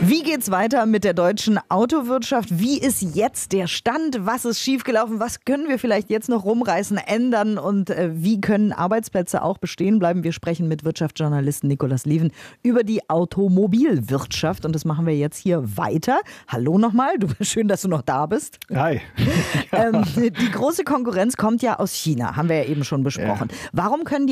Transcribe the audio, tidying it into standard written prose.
Wie geht's weiter mit der deutschen Autowirtschaft? Wie ist jetzt der Stand? Was ist schiefgelaufen? Was können wir vielleicht jetzt noch rumreißen, ändern? Und wie können Arbeitsplätze auch bestehen bleiben? Wir sprechen mit Wirtschaftsjournalisten Nikolaus Lieven über die Automobilwirtschaft. Und das machen wir jetzt hier weiter. Hallo nochmal. Schön, dass du noch da bist. Hi. Die große Konkurrenz kommt ja aus China, haben wir ja eben schon besprochen. Ja. Warum können die